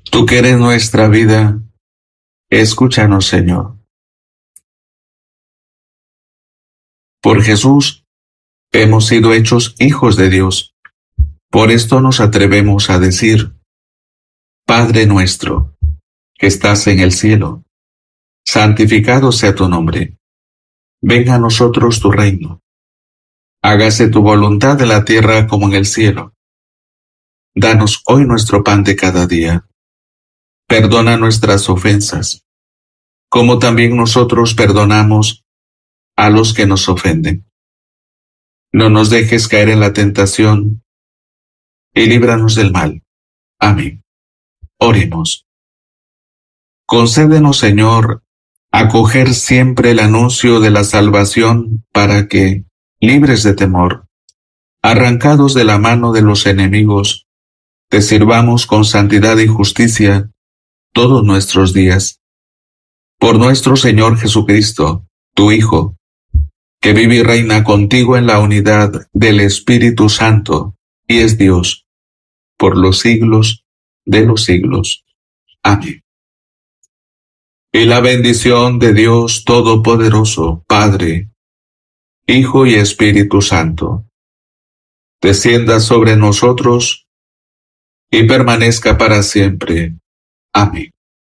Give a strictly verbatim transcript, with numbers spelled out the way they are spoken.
Tú que eres nuestra vida, escúchanos, Señor. Por Jesús hemos sido hechos hijos de Dios. Por esto nos atrevemos a decir: Padre nuestro, que estás en el cielo, santificado sea tu nombre. Venga a nosotros tu reino. Hágase tu voluntad en la tierra como en el cielo. Danos hoy nuestro pan de cada día. Perdona nuestras ofensas, como también nosotros perdonamos a los que nos ofenden. No nos dejes caer en la tentación, y líbranos del mal. Amén. Oremos. Concédenos, Señor, acoger siempre el anuncio de la salvación para que, libres de temor, arrancados de la mano de los enemigos, te sirvamos con santidad y justicia todos nuestros días. Por nuestro Señor Jesucristo, tu Hijo, que vive y reina contigo en la unidad del Espíritu Santo, y es Dios, por los siglos de los siglos. Amén. Y la bendición de Dios Todopoderoso, Padre, Hijo y Espíritu Santo, descienda sobre nosotros y permanezca para siempre. Amén.